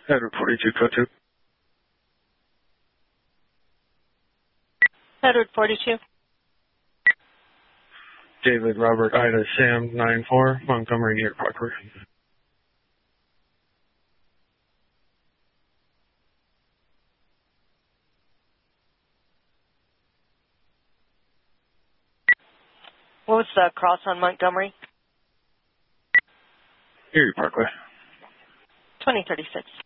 Edward 42, code 2. Edward 42. David Robert Ida Sam 94, Montgomery, New York Parkway. What was the cross on Montgomery? Erie Parkway. 2036.